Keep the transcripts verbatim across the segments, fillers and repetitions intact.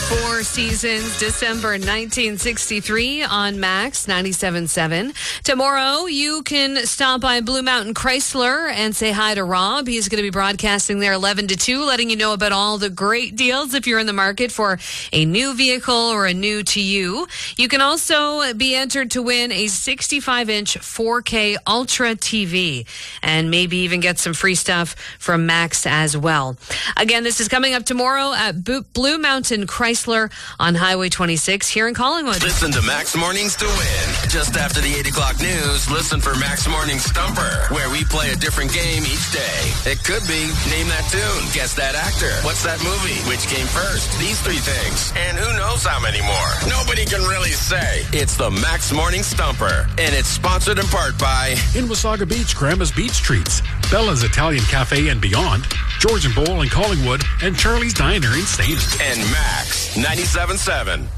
Four Seasons, December nineteen sixty-three on Max ninety-seven point seven. Tomorrow, you can stop by Blue Mountain Chrysler and say hi to Rob. He's going to be broadcasting there eleven to two, letting you know about all the great deals if you're in the market for a new vehicle or a new to you. You can also be entered to win a sixty-five inch four K Ultra T V and maybe even get some free stuff from Max as well. Again, this is coming up tomorrow at Blue Mountain Chrysler on Highway twenty-six here in Collingwood. Listen to Max Mornings to win. Just after the eight o'clock news, listen for Max Morning Stumper, where we play a different game each day. It could be name that tune, guess that actor, what's that movie, which came first, these three things, and who knows how many more. Nobody can really say. It's the Max Morning Stumper, and it's sponsored in part by in Wasaga Beach, Grandma's Beach Treats, Bella's Italian Cafe and Beyond, George and Bowl in Collingwood, and Charlie's Diner in Stayton. And Max ninety-seven point seven.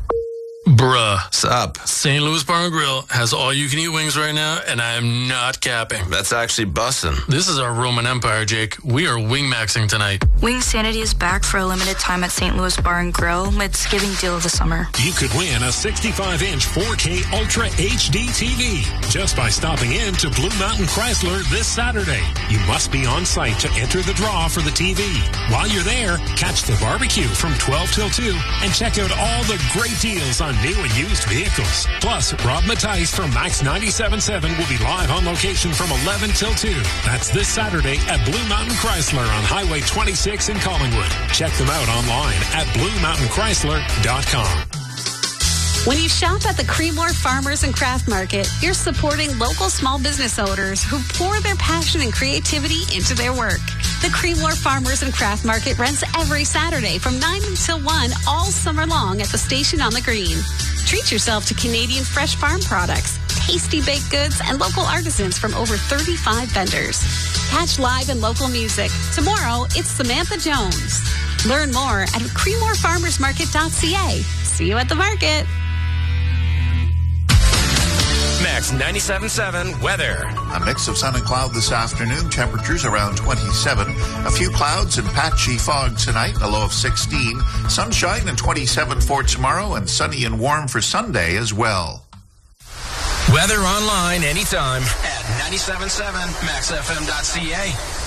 Bruh. What's up? Saint Louis Bar and Grill has all-you-can-eat wings right now, and I am not capping. That's actually bussin'. This is our Roman Empire, Jake. We are wing-maxing tonight. Wing Sanity is back for a limited time at Saint Louis Bar and Grill. It's giving deal of the summer. You could win a sixty-five inch four K Ultra H D T V just by stopping in to Blue Mountain Chrysler this Saturday. You must be on site to enter the draw for the T V. While you're there, catch the barbecue from twelve till two and check out all the great deals on new and used vehicles. Plus, Rob Mattice from Max ninety-seven point seven will be live on location from eleven till two. That's this Saturday at Blue Mountain Chrysler on Highway twenty-six in Collingwood. Check them out online at blue mountain chrysler dot com. When you shop at the Creemore Farmers and Craft Market, you're supporting local small business owners who pour their passion and creativity into their work. The Creemore Farmers and Craft Market runs every Saturday from nine until one all summer long at the station on the green. Treat yourself to Canadian fresh farm products, tasty baked goods, and local artisans from over thirty-five vendors. Catch live and local music. Tomorrow, it's Samantha Jones. Learn more at creemore farmers market dot c a. See you at the market. Max ninety-seven point seven weather. A mix of sun and cloud this afternoon. Temperatures around twenty-seven. A few clouds and patchy fog tonight. A low of sixteen. Sunshine and twenty-seven for tomorrow, and sunny and warm for Sunday as well. Weather online anytime at ninety-seven point seven max f m dot c a.